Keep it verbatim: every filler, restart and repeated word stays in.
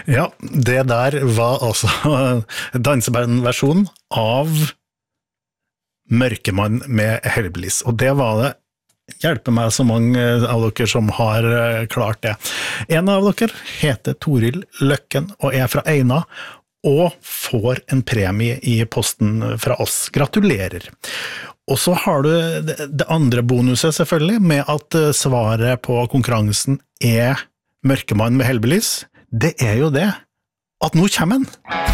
Ja, det der var altså dansebandversjonen av Mørkemann med Hellbillies, og det var det hjelper meg så mange av dere som har klart det. En av dere heter Toril Løkken og er fra Eina, og får en premie i posten fra oss. Gratulerer! Og så har du det andre bonuset selvfølgelig, med at svaret på konkurransen er Mørkemann med Hellbillies. Det er jo det at nå kommer den!